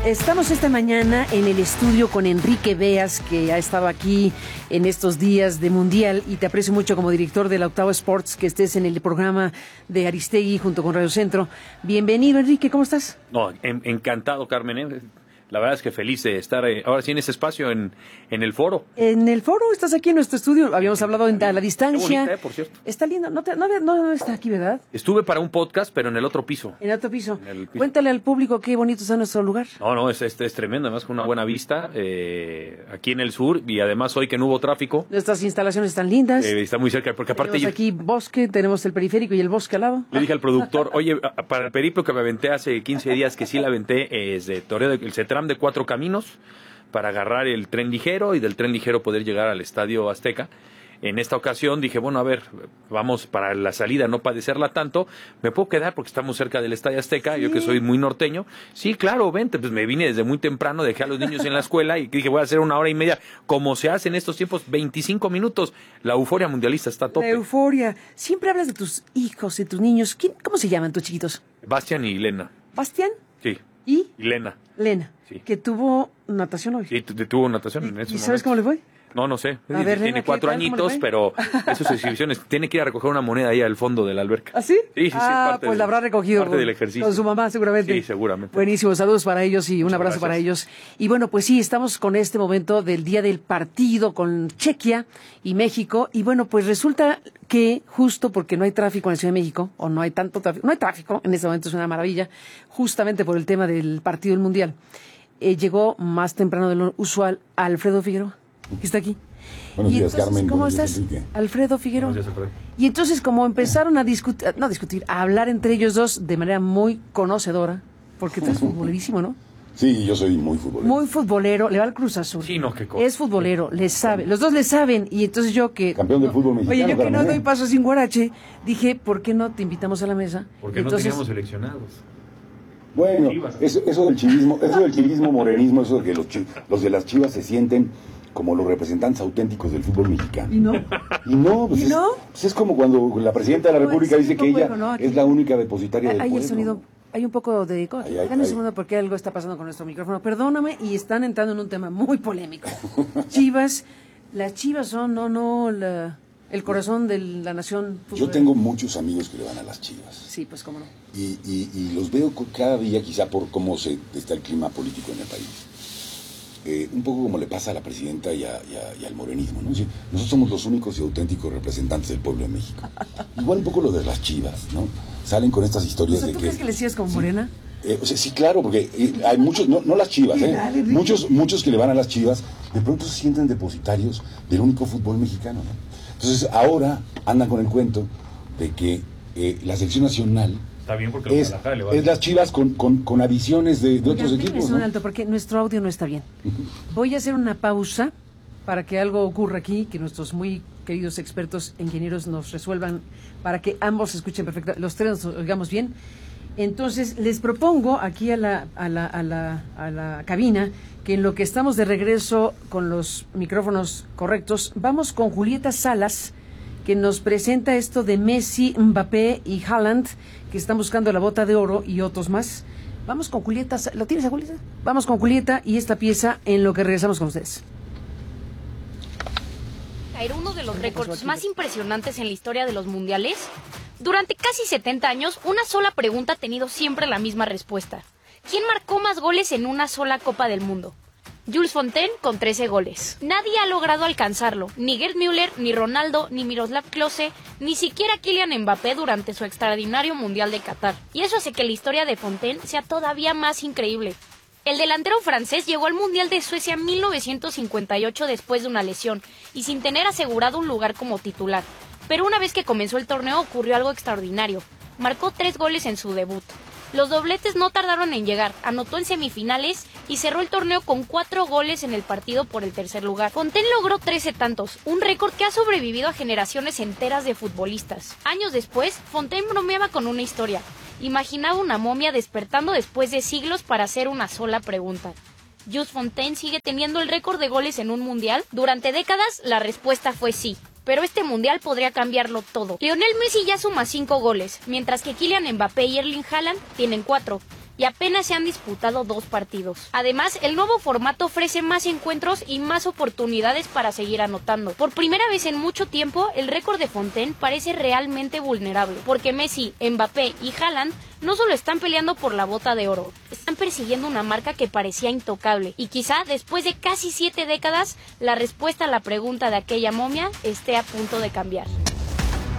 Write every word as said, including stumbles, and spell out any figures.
Estamos esta mañana en el estudio con Enrique Beas, que ha estado aquí en estos días de Mundial, y te aprecio mucho como director de la Octava Sports que estés en el programa de Aristegui junto con Radio Centro. Bienvenido, Enrique, ¿cómo estás? No, en, encantado, Carmen. ¿eh? La verdad es que feliz de estar eh, ahora sí en ese espacio, en, en el foro. En el foro, estás aquí en nuestro estudio, habíamos hablado en, a la distancia. Qué bonita, eh, por cierto. Está lindo, no, te, no, no, no está aquí, ¿verdad? Estuve para un podcast, pero en el otro piso. En el otro piso. En el piso. Cuéntale al público qué bonito está nuestro lugar. No, no, es, es, es tremendo, además con una buena vista, eh, aquí en el sur, y además hoy que no hubo tráfico. Nuestras instalaciones están lindas. Eh, está muy cerca, porque aparte... Tenemos aquí bosque, tenemos el periférico y el bosque al lado. Le dije al productor, oye, para el periplo que me aventé hace quince días, que sí la aventé, es de Toreo, el CETRAM de cuatro caminos, para agarrar el tren ligero y del tren ligero poder llegar al Estadio Azteca. En esta ocasión dije, bueno, a ver, vamos para la salida, no padecerla tanto, me puedo quedar porque estamos cerca del Estadio Azteca, sí. Yo que soy muy norteño, sí, claro, vente, pues me vine desde muy temprano, dejé a los niños en la escuela y dije, voy a hacer una hora y media, como se hace en estos tiempos, veinticinco minutos, la euforia mundialista está a tope. La euforia, siempre hablas de tus hijos, de tus niños, ¿Quién, ¿cómo se llaman tus chiquitos? Bastián y Lena. ¿Bastián? Sí. ¿Y? Y Lena. Lena, sí. Que tuvo natación hoy. Sí, tuvo natación en ese ¿Y sabes cómo le fue? No, no sé. A ver, tiene Lena, cuatro añitos, pero esas exhibiciones tiene que ir a recoger una moneda ahí al fondo de la alberca. ¿Ah, sí? Sí, sí, sí. Ah, parte pues del, la habrá recogido parte del ejercicio. Con su mamá, seguramente. Sí, seguramente. Buenísimo, saludos para ellos y un Muchas abrazo gracias. para ellos. Y bueno, pues sí, estamos con este momento del día del partido con Chequia y México. Y bueno, pues resulta que justo porque no hay tráfico en la Ciudad de México, o no hay tanto tráfico, no hay tráfico, en este momento es una maravilla, justamente por el tema del partido del Mundial. Eh, llegó más temprano de lo usual Alfredo Figueroa, que está aquí. Buenos y días, entonces, Carmen. ¿cómo Buenos días, estás? Enrique. Alfredo Figueroa. Buenos días, Alfredo. Y entonces como empezaron a discutir, no discutir, a hablar entre ellos dos de manera muy conocedora, porque tú eres futbolerísimo, ¿no? Sí, yo soy muy futbolero. Muy futbolero, le va al Cruz Azul. Sí, no, qué cosa. Es futbolero, le sabe, los dos le saben, y entonces yo que... Campeón del fútbol mexicano. Oye, yo que no Carmen. doy paso sin guarache, dije, ¿por qué no te invitamos a la mesa? Porque entonces, no teníamos seleccionados. Bueno, Chivas. eso, eso del chivismo, eso del chivismo morenismo, eso de que los, chi- los de las Chivas se sienten como los representantes auténticos del fútbol mexicano. ¿Y no? Y no, pues, ¿Y es, no? pues es como cuando la presidenta de la Pues, República sí, dice un que poco ella eco, ¿no? Aquí. es la única depositaria del Hay pueblo. el sonido, hay un poco de eco. Ahí, ahí, Dame un ahí. segundo porque algo está pasando con nuestro micrófono. Perdóname, y están entrando en un tema muy polémico. Chivas, las Chivas son, no, no, la, el corazón de la nación. Yo futbolera. tengo muchos amigos que le van a las Chivas. Sí, pues cómo no. Y, y, y los veo co- cada día, quizá por cómo se, está el clima político en el país. Eh, un poco como le pasa a la presidenta y, a, y, a, y al morenismo, ¿no? Sí, nosotros somos los únicos y auténticos representantes del pueblo de México. Igual un poco lo de las Chivas, ¿no? Salen con estas O historias sea, de ¿tú que... crees que le sigas como sí, Morena? eh, o sea, sí, claro, porque eh, hay muchos, no, no las Chivas, Sí, ¿eh? dale, Enrique. Muchos, muchos que le van a las Chivas, de pronto se sienten depositarios del único fútbol mexicano, ¿no? Entonces ahora andan con el cuento de que eh, la selección nacional Está bien porque es, es las Chivas con, con, con adiciones de, de Oigan, otros déjenme equipos, hacer un ¿no? alto porque nuestro audio no está bien. Voy a hacer una pausa para que algo ocurra aquí, que nuestros muy queridos expertos ingenieros nos resuelvan para que ambos se escuchen perfectamente, los tres nos oigamos bien. Entonces, les propongo aquí a la, a la, a la, a la cabina que en lo que estamos de regreso con los micrófonos correctos, vamos con Julieta Salas, que nos presenta esto de Messi, Mbappé y Haaland, que están buscando la bota de oro y otros más. Vamos con Julieta. ¿Lo tienes a Julieta? Vamos con Julieta y esta pieza en lo que regresamos con ustedes. Era uno de los récords más impresionantes en la historia de los mundiales. Durante casi setenta años, una sola pregunta ha tenido siempre la misma respuesta. ¿Quién marcó más goles en una sola Copa del Mundo? Jules Fontaine con trece goles. Nadie ha logrado alcanzarlo, ni Gerd Müller, ni Ronaldo, ni Miroslav Klose, ni siquiera Kylian Mbappé durante su extraordinario Mundial de Qatar. Y eso hace que la historia de Fontaine sea todavía más increíble. El delantero francés llegó al Mundial de Suecia en mil novecientos cincuenta y ocho después de una lesión y sin tener asegurado un lugar como titular. Pero una vez que comenzó el torneo ocurrió algo extraordinario. Marcó tres goles en su debut. Los dobletes no tardaron en llegar, anotó en semifinales y cerró el torneo con cuatro goles en el partido por el tercer lugar. Fontaine logró trece tantos, un récord que ha sobrevivido a generaciones enteras de futbolistas. Años después, Fontaine bromeaba con una historia. Imaginaba una momia despertando después de siglos para hacer una sola pregunta. ¿Jules Fontaine sigue teniendo el récord de goles en un mundial? Durante décadas, la respuesta fue sí. Pero este mundial podría cambiarlo todo. Lionel Messi ya suma cinco goles, mientras que Kylian Mbappé y Erling Haaland tienen cuatro. y apenas se han disputado dos partidos. Además, el nuevo formato ofrece más encuentros y más oportunidades para seguir anotando. Por primera vez en mucho tiempo, el récord de Fontaine parece realmente vulnerable, porque Messi, Mbappé y Haaland no solo están peleando por la bota de oro, están persiguiendo una marca que parecía intocable. Y quizá después de casi siete décadas, la respuesta a la pregunta de aquella momia esté a punto de cambiar.